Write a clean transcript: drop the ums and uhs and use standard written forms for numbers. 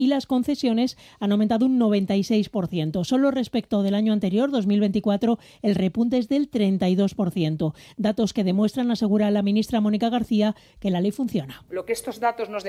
y las concesiones han aumentado un 96%. Solo respecto del año anterior, 2024, el repunte es del 32%. Datos que demuestran, asegura la ministra Mónica García, que la ley funciona. Lo que estos datos nos